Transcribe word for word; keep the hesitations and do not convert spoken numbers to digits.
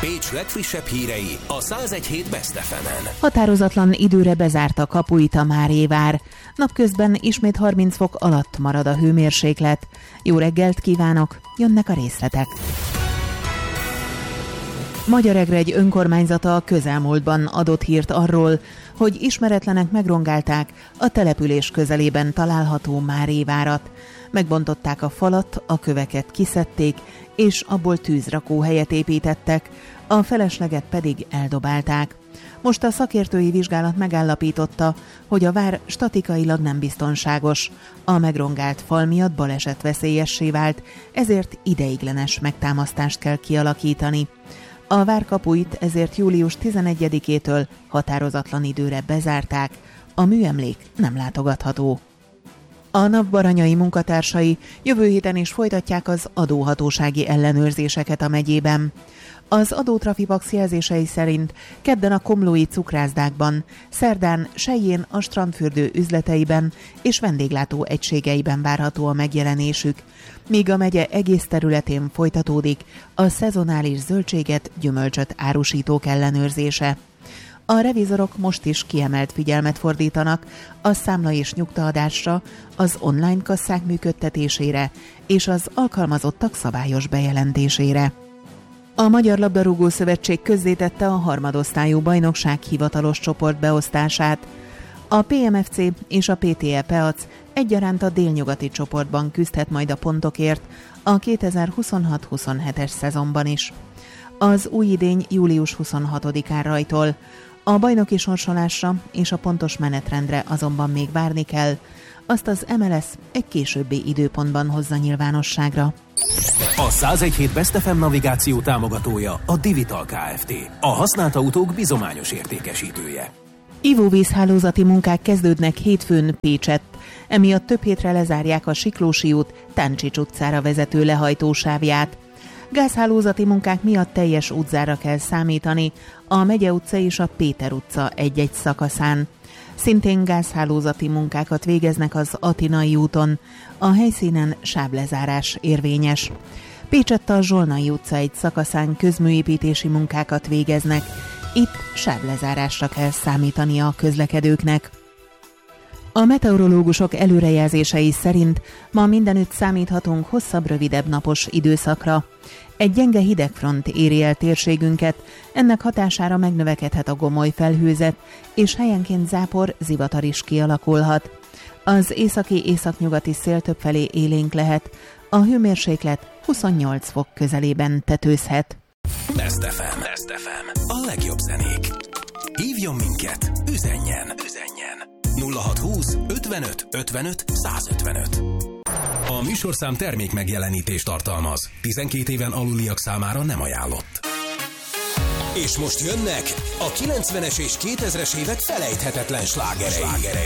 Pécs legfrissebb hírei a száz egy hét Best ef emen. Határozatlan időre bezárta kapuit a Márévár. Napközben ismét harminc fok alatt marad a hőmérséklet. Jó reggelt kívánok, jönnek a részletek. Magyaregregy önkormányzata a közelmúltban adott hírt arról, hogy ismeretlenek megrongálták a település közelében található Márévárat. Megbontották a falat, a köveket kiszedték, és abból tűzrakóhelyet építettek, a felesleget pedig eldobálták. Most a szakértői vizsgálat megállapította, hogy a vár statikailag nem biztonságos. A megrongált fal miatt balesetveszélyessé vált, ezért ideiglenes megtámasztást kell kialakítani. A vár kapuit ezért július tizenegyedikétől határozatlan időre bezárták, a műemlék nem látogatható. A napbaranyai munkatársai jövő héten is folytatják az adóhatósági ellenőrzéseket a megyében. Az adótrafipax jelzései szerint kedden a komlói cukrászdákban, szerdán Selyén a strandfürdő üzleteiben és vendéglátó egységeiben várható a megjelenésük, míg a megye egész területén folytatódik a szezonális zöldséget, gyümölcsöt árusítók ellenőrzése. A revizorok most is kiemelt figyelmet fordítanak a számla és nyugtaadásra, az online kasszák működtetésére és az alkalmazottak szabályos bejelentésére. A Magyar Labdarúgó Szövetség közzétette a harmadosztályú bajnokság hivatalos csoportbeosztását. A pé em ef cé és a pé té e Peac egyaránt a délnyugati csoportban küzdhet majd a pontokért a kétezer-huszonhat huszonhetes szezonban is. Az új idény július huszonhatodikán rajtol. A bajnoki sorsolásra és a pontos menetrendre azonban még várni kell, azt az em el es egy későbbi időpontban hozza nyilvánosságra. A száz egy hét Best ef em navigáció támogatója a Divital Kft. A használt autók bizományos értékesítője. Ivóvízhálózati munkák kezdődnek hétfőn Pécsett, emiatt több hétre lezárják a Siklósi út Táncsics utcára vezető lehajtósávját. Gázhálózati munkák miatt teljes útzára kell számítani a Megye utca és a Péter utca egy-egy szakaszán. Szintén gázhálózati munkákat végeznek az Atinai úton, a helyszínen sávlezárás érvényes. Pécsett a Zsolnai utca egy szakaszán közműépítési munkákat végeznek, itt sávlezárásra kell számítani a közlekedőknek. A meteorológusok előrejelzései szerint ma mindenütt számíthatunk hosszabb, rövidebb napos időszakra. Egy gyenge hidegfront éri el térségünket, ennek hatására megnövekedhet a gomoly felhőzet, és helyenként zápor, zivatar is kialakulhat. Az északi északnyugati szél többfelé élénk lehet, a hőmérséklet huszonnyolc fok közelében tetőzhet. Best ef em. Best ef em. A legjobb zenék. Hívjon minket, üzenjen, üzenjen. nulla hat húsz ötvenöt ötvenöt százötvenöt. A műsorszám termék megjelenítést tartalmaz. tizenkét éven aluliak számára nem ajánlott. És most jönnek a kilencvenes és kétezres évek felejthetetlen slágerei.